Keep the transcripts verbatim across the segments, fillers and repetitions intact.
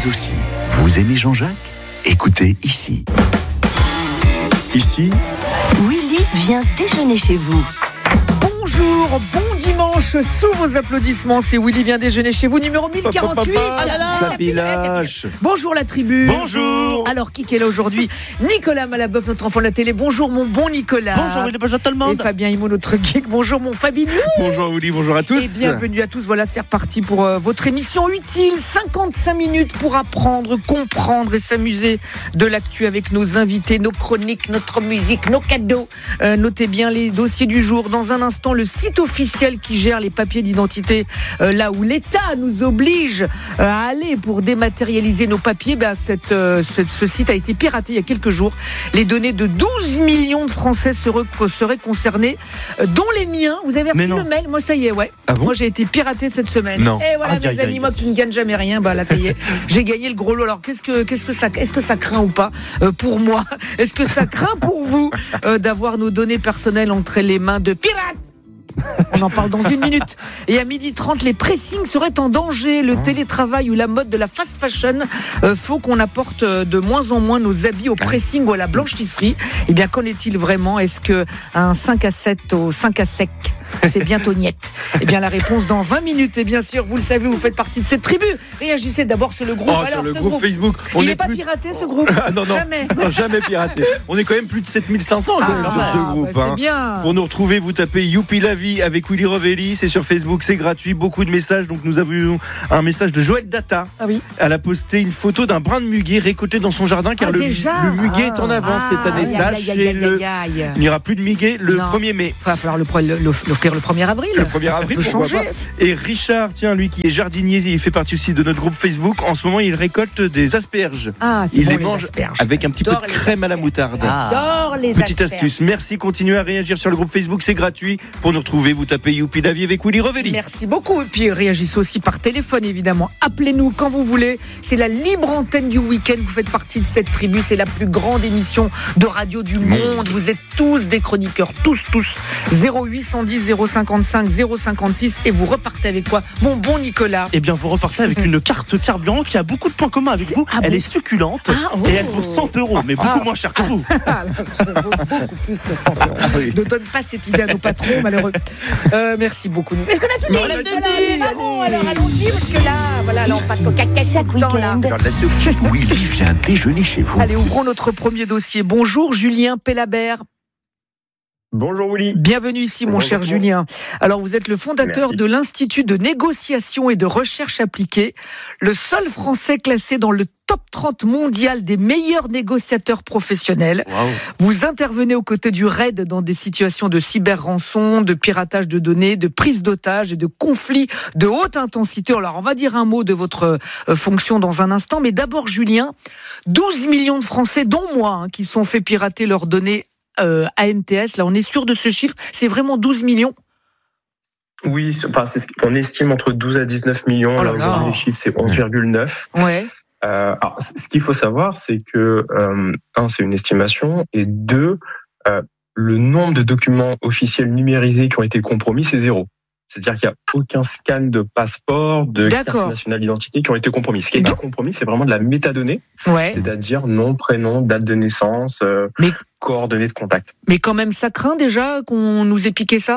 aussi, vous aimez Jean-Jacques ? Écoutez ici. Ici, Willy vient déjeuner chez vous. Bonjour, bon dimanche, sous vos applaudissements, c'est Willy vient déjeuner chez vous, numéro mille quarante-huit. Ah là là, ça village. Bonjour la tribu. Bonjour. Alors, qui est là aujourd'hui ? Nicolas Malaboeuf, notre enfant de la télé. Bonjour mon bon Nicolas. Bonjour Willy, bonjour tout le monde. Et Fabien Immo, notre geek. Bonjour mon Fabien. Bonjour Willy, bonjour à tous. Et bienvenue à tous. Voilà, c'est reparti pour euh, votre émission utile. cinquante-cinq minutes pour apprendre, comprendre et s'amuser de l'actu avec nos invités, nos chroniques, notre musique, nos cadeaux. Euh, notez bien les dossiers du jour. Dans un instant, le site officiel qui gère les papiers d'identité, euh, là où l'État nous oblige euh, à aller pour dématérialiser nos papiers, ben, cette, euh, ce, ce site a été piraté il y a quelques jours. Les données de douze millions de Français seraient, seraient concernés, euh, dont les miens. Vous avez reçu le mail ? Moi, ça y est, ouais. Ah bon ? Moi, j'ai été piraté cette semaine. Non. Et voilà, aïe, mes aïe, amis, aïe. moi qui ne gagne jamais rien, bah là, ça y est, j'ai gagné le gros lot. Alors, qu'est-ce que, qu'est-ce que ça, est-ce que ça craint ou pas euh, pour moi ? Est-ce que ça craint pour vous euh, d'avoir nos données personnelles entre les mains de pirates ? On en parle dans une minute. Et à midi trente, les pressings seraient en danger. Le télétravail ou la mode de la fast fashion euh, faut qu'on apporte de moins en moins nos habits au pressing ou à la blanchisserie. Eh bien, qu'en est-il vraiment ? Est-ce que un cinq à sept au cinq à sec, c'est bientôt niette ? Eh bien, la réponse dans vingt minutes. Et bien sûr, vous le savez, vous faites partie de cette tribu. Réagissez d'abord sur le groupe. Oh, Alors, sur le ce groupe, groupe Facebook. Il n'est est pas plus... piraté, ce groupe ? Ah, non, non. Jamais. Non, jamais piraté. On est quand même plus de sept mille cinq cents quand même Ah, sur ce bah, groupe. c'est hein. bien. Pour nous retrouver, vous tapez Youpi la vie avec Willy Rovelli. C'est sur Facebook, c'est gratuit. Beaucoup de messages. Donc nous avons eu un message de Joël Data. Ah oui. Elle a posté une photo d'un brin de muguet récolté dans son jardin car Ah, le, déjà le muguet est en avance Ah, cette année. aïe, aïe, Sache, aïe, aïe, le- aïe, aïe. il n'y aura plus de muguet le Non. premier mai. Il va falloir le pre- le- l'offrir le premier avril. Le premier avril, peut pourquoi changer. pas. Et Richard, tiens, lui qui est jardinier, il fait partie aussi de notre groupe Facebook. En ce moment, il récolte des asperges. Ah, c'est Il bon, les les mange asperges. avec un petit peu J'adore de les crème à la asperges. moutarde. J'adore les Petite asperges. astuce. Merci, continuez à réagir sur le groupe Facebook, c'est gratuit. Pour nous retrouver, vous tapez Youpi la vie avec Willy Rovelli. Merci beaucoup. Et puis réagissez aussi par téléphone, évidemment. Appelez-nous quand vous voulez. C'est la libre antenne du week-end. Vous faites partie de cette tribu. C'est la plus grande émission de radio du monde. Vous êtes tous des chroniqueurs. Tous, tous. zéro huit cent dix, zéro cinquante-cinq, zéro cinquante-six. Et vous repartez avec quoi ? Mon bon Nicolas. Eh bien, vous repartez avec une carte carburant qui a beaucoup de points communs avec C'est- vous. ah elle bon est succulente Ah, oh. et elle vaut cent euros, mais beaucoup Ah. moins cher que vous. Ah, ça vaut beaucoup plus que cent euros. oui. Ne donne pas cette idée à nos patrons, malheureux. Euh, merci beaucoup. Est-ce qu'on a tout dit ? on l'a Voilà, dit. ah bon, alors allons-y, parce que là, voilà, là, on passe au caca Chaque tout le temps, là. week-end. Willy vient déjeuner chez vous. Allez, ouvrons notre premier dossier. Bonjour, Julien Pellabert. Bonjour Willy. Bienvenue ici, mon Bonjour, cher bonjour. Julien. Alors, vous êtes le fondateur Merci. de l'Institut de négociation et de recherche appliquée, le seul Français classé dans le top trente mondial des meilleurs négociateurs professionnels. Waouh. Vous intervenez aux côtés du R A I D dans des situations de cyber-rançon, de piratage de données, de prise d'otages et de conflits de haute intensité. Alors, on va dire un mot de votre euh, fonction dans un instant. Mais d'abord, Julien, douze millions de Français, dont moi, hein, qui sont fait pirater leurs données euh, A N T S. Là, on est sûr de ce chiffre. C'est vraiment douze millions. Oui, c'est- enfin, c'est ce qu'on estime entre douze à dix-neuf millions. Oh là là, là. aujourd'hui, les chiffres, c'est onze virgule neuf. Ouais. Euh, alors, c- ce qu'il faut savoir, c'est que, euh, un, c'est une estimation, et deux, euh, le nombre de documents officiels numérisés qui ont été compromis, c'est zéro. C'est-à-dire qu'il n'y a aucun scan de passeport, de D'accord. carte nationale d'identité qui ont été compromis. Ce qui est pas Donc- compromis, c'est vraiment de la métadonnée, Ouais. c'est-à-dire nom, prénom, date de naissance, euh, Mais- coordonnées de contact. Mais quand même, ça craint déjà qu'on nous ait piqué ça ?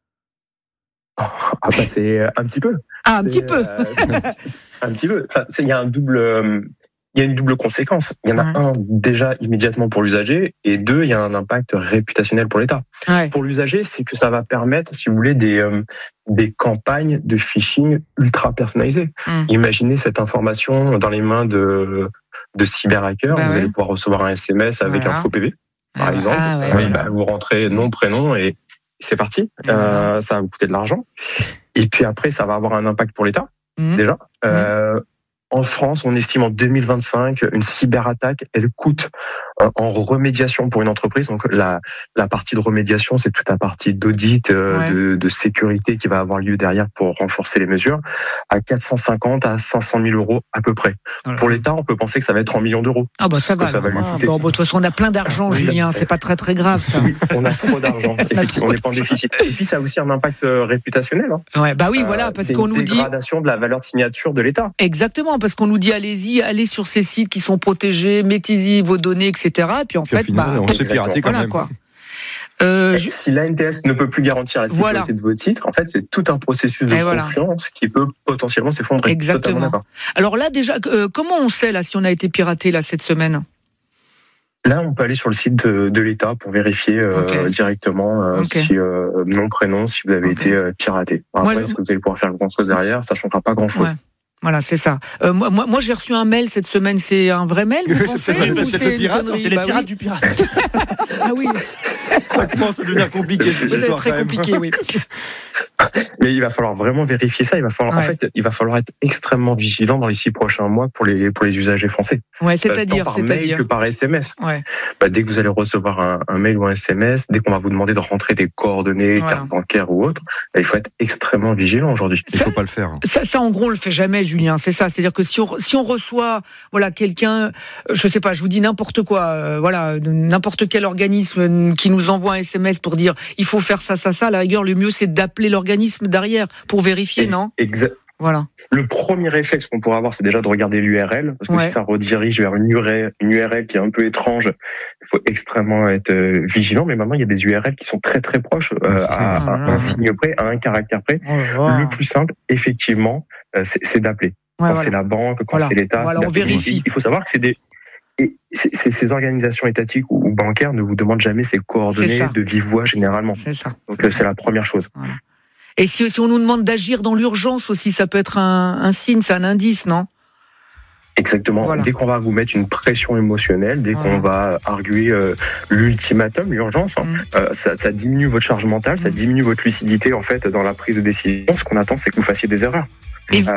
Ah bah c'est un petit peu. Ah, un C'est, petit peu. euh, c'est- c'est- un petit peu. Enfin, c'est- il y a un double, euh, il y a une double conséquence. Il y en a Ouais. un déjà immédiatement pour l'usager, et deux, il y a un impact réputationnel pour l'État. Ouais. Pour l'usager, c'est que ça va permettre, si vous voulez, des euh, des campagnes de phishing ultra personnalisées. Mm. Imaginez cette information dans les mains de de cyberhackers. Bah vous ouais. allez pouvoir recevoir un S M S avec Voilà. un faux P V, par Ah, exemple. ah, ouais, Euh, ouais. bah, vous rentrez nom, prénom et c'est parti. Euh, ça va vous coûter de l'argent. Et puis après, ça va avoir un impact pour l'État, Mhm. déjà. Euh, en France, on estime en deux mille vingt-cinq, une cyberattaque, elle coûte en remédiation pour une entreprise. Donc la, la partie de remédiation, c'est toute la partie d'audit, euh, Ouais. de, de sécurité qui va avoir lieu derrière pour renforcer les mesures, à quatre cent cinquante à cinq cent mille euros à peu près. Voilà. Pour l'État, on peut penser que ça va être en millions d'euros. Ah bah ça Ce que va. ça va lui alors. coûter. Bon, bon, de toute façon, on a plein d'argent, Oui, ça- Julien. C'est pas très très grave ça. Oui, on a trop d'argent. Effectivement, on n'est pas en déficit. Et puis ça a aussi un impact euh, réputationnel. Hein. Ouais, bah oui, voilà, Euh, parce c'est qu'on une nous dit dégradation de la valeur de signature de l'État. exactement, parce qu'on nous dit allez-y, allez sur ces sites qui sont protégés, mettez-y vos données, et cetera. Et puis en Puis au fait, final, bah, on se fait pirater quand voilà même. quoi. Euh, je- Si l'A N T S ne peut plus garantir la sécurité Voilà. de vos titres, en fait, c'est tout un processus de Et voilà. confiance qui peut potentiellement s'effondrer. Exactement. Totalement d'accord. Alors là déjà, euh, comment on sait là si on a été piraté là cette semaine? Là, on peut aller sur le site de, de l'État pour vérifier euh, Ok. directement euh, Ok. si euh, nom, prénom, si vous avez Ok. été euh, piraté. Après, Moi, est-ce que vous allez pouvoir faire grand chose derrière? Ça changera pas grand chose. Ouais. Voilà, c'est ça. Euh, moi, moi, moi, j'ai reçu un mail cette semaine. C'est un vrai mail, vous C'est pensez, peut-être- ou c'est peut-être le une pirate, connerie C'est les Bah pirates oui. du pirate. Ah oui, Ça commence à devenir compliqué cette c'est histoire très quand même. compliqué, oui. Mais il va falloir vraiment vérifier ça. Il va falloir, en Ouais. fait, il va falloir être extrêmement vigilant dans les six prochains mois pour les pour les usagers français. Ouais, Euh, c'est-à-dire, tant par mail c'est-à-dire. que par S M S. Ouais. Bah, dès que vous allez recevoir un, un mail ou un S M S, dès qu'on va vous demander de rentrer des coordonnées, Voilà. carte bancaire ou autre, bah, il faut être extrêmement vigilant aujourd'hui. Il faut pas le faire. Ça, ça, en gros, on le fait jamais, Julien. C'est ça. C'est-à-dire que si on, si on reçoit, voilà, quelqu'un, euh, je sais pas, je vous dis n'importe quoi, euh, voilà, de n'importe quel organisme euh, qui nous envoie un S M S pour dire il faut faire ça, ça, ça. À la rigueur, le mieux c'est d'appeler l'organisme derrière pour vérifier, Et- non? Exa- Voilà. Le premier réflexe qu'on pourrait avoir, c'est déjà de regarder l'U R L, parce que Ouais. si ça redirige vers une U R L, une U R L qui est un peu étrange, il faut extrêmement être euh, vigilant. Mais maintenant, il y a des U R L qui sont très très proches, euh, c'est ça. à, à Ah là un là. signe près, à un caractère près. Oh, Le plus simple, effectivement, euh, c'est c'est d'appeler. Ouais, Quand voilà. c'est la banque, quand Voilà. c'est l'État, Voilà, c'est on d'appeler. vérifie. Il faut savoir que c'est des et c'est- c'est- ces organisations étatiques ou, ou bancaires ne vous demandent jamais ces C'est coordonnées ça. de vive voix généralement. C'est ça. Donc euh, c'est la première chose. Et si, si on nous demande d'agir dans l'urgence aussi, ça peut être un, un signe, c'est un indice, non? Exactement. Voilà. Dès qu'on va vous mettre une pression émotionnelle, dès Voilà. qu'on va arguer euh, l'ultimatum, l'urgence, hein, Mm. euh, ça, ça diminue votre charge mentale, ça Mm. diminue votre lucidité en fait dans la prise de décision. Ce qu'on attend, c'est que vous fassiez des erreurs. Et